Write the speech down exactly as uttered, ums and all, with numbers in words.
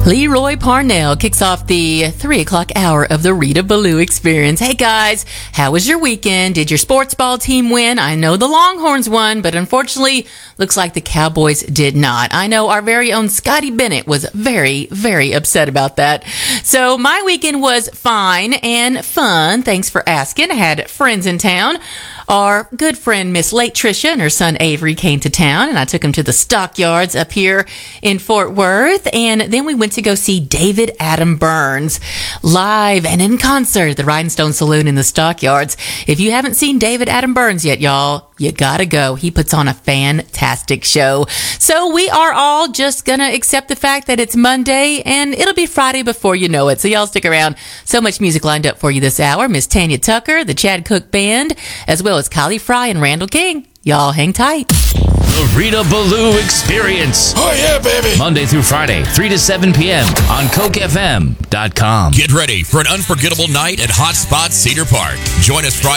Leroy Parnell kicks off the three o'clock hour of the Rita Ballou Experience. Hey guys, how was your weekend? Did your sports ball team win? I know the Longhorns won, but unfortunately, looks like the Cowboys did not. I know our very own Scotty Bennett was very, very upset about that. So my weekend was fine and fun. Thanks for asking. I had friends in town. Our good friend Miss Late Tricia and her son Avery came to town, and I took him to the Stockyards up here in Fort Worth, and then we went to go see David Adam Burns live and in concert at the Rhinestone Saloon in the Stockyards. If you haven't seen David Adam Burns yet, y'all, you gotta go. He puts on a fantastic show. So we are all just gonna accept the fact that it's Monday, and it'll be Friday before you know it. So y'all stick around. So much music lined up for you this hour. Miss Tanya Tucker, the Chad Cook Band, as well as Kylie Fry and Randall King. Y'all hang tight. The Rita Ballou Experience. Oh, yeah, baby. Monday through Friday, three to seven p.m. on Coke F M dot com. Get ready for an unforgettable night at Hot Spot Cedar Park. Join us Friday.